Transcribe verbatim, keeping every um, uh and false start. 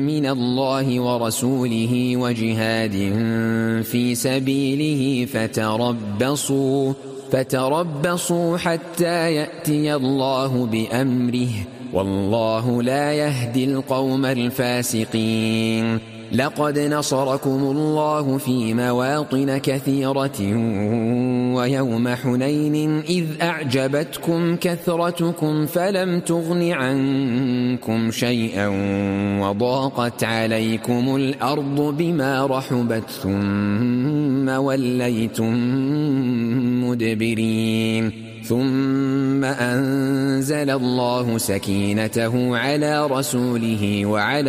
من الله ورسوله وجهاد في سبيله فتربصوا فتربصوا حتى يأتي الله بأمره والله لا يهدي القوم الفاسقين. لقد نصركم الله في مواطن كثيرة ويوم حنين إذ أعجبتكم كثرتكم فلم تغن عنكم شيئا وضاقت عليكم الأرض بما رحبت ثم وليتم مدبرين. ثم أنزل الله سكينته على رسوله وعلى